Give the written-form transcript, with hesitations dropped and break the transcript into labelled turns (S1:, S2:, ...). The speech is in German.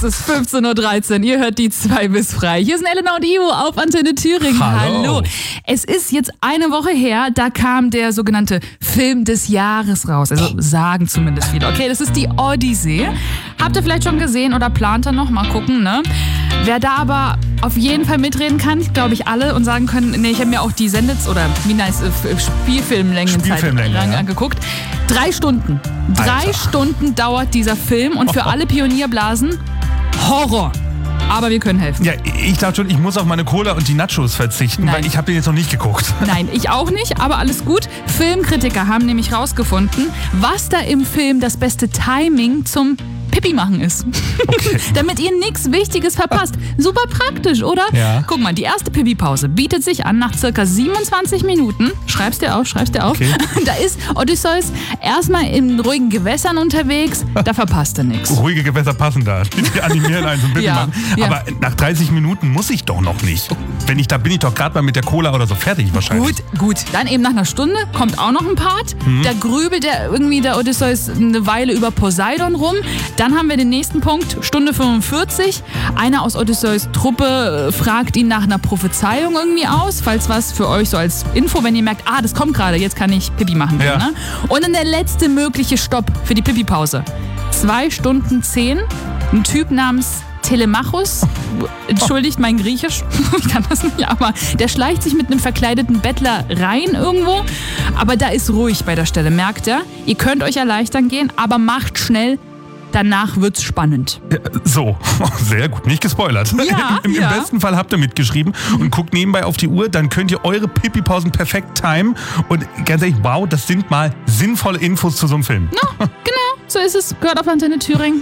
S1: Es ist 15.13 Uhr, ihr hört die 2 bis frei. Hier sind Elena und Ivo auf Antenne Thüringen. Hallo. Es ist jetzt eine Woche her, da kam der sogenannte Film des Jahres raus. Also sagen zumindest viele. Okay, das ist die Odyssee. Habt ihr vielleicht schon gesehen oder plant ihr noch? Mal gucken, ne? Wer da aber auf jeden Fall mitreden kann, glaube ich alle, und sagen können, nee, ich habe mir auch die Spielfilmlängenzeit angeguckt. 3 Stunden. 3 Stunden dauert dieser Film und für alle Pionierblasen Horror. Aber wir können helfen.
S2: Ja, ich dachte schon, ich muss auf meine Cola und die Nachos verzichten, weil ich habe den jetzt noch nicht geguckt.
S1: Nein, ich auch nicht, aber alles gut. Filmkritiker haben nämlich rausgefunden, was da im Film das beste Timing zum Pipi machen ist.
S2: Okay.
S1: Damit ihr nichts Wichtiges verpasst. Super praktisch, oder?
S2: Ja.
S1: Guck mal, die erste Pipi-Pause bietet sich an nach circa 27 Minuten. Schreib's dir auf. Okay. Da ist Odysseus erstmal in ruhigen Gewässern unterwegs. Da verpasst er nichts.
S2: Ruhige Gewässer passen da. Die animieren einen so ein bisschen machen. Ja. Aber nach 30 Minuten muss ich doch noch nicht. Da bin ich doch gerade mal mit der Cola oder so fertig wahrscheinlich.
S1: Gut. Dann eben nach einer Stunde kommt auch noch ein Part. Da grübelt der Odysseus eine Weile über Poseidon rum. Dann haben wir den nächsten Punkt, Stunde 45. Einer aus Odysseus Truppe fragt ihn nach einer Prophezeiung irgendwie aus, falls was für euch so als Info, wenn ihr merkt, das kommt gerade, jetzt kann ich Pipi machen.
S2: Ja.
S1: Ne? Und dann der letzte mögliche Stopp für die Pipi-Pause. 2 Stunden 10, ein Typ namens Telemachus, entschuldigt mein Griechisch, ich kann das nicht, aber der schleicht sich mit einem verkleideten Bettler rein irgendwo, aber da ist ruhig bei der Stelle, merkt ihr? Ihr könnt euch erleichtern gehen, aber macht schnell. Danach wird's spannend.
S2: Ja, so, sehr gut, nicht gespoilert.
S1: Ja,
S2: Im besten Fall habt ihr mitgeschrieben und guckt nebenbei auf die Uhr, dann könnt ihr eure Pipi-Pausen perfekt timen. Und ganz ehrlich, wow, das sind mal sinnvolle Infos zu so einem Film.
S1: No, genau, so ist es. Gehört auf Antenne Thüringen.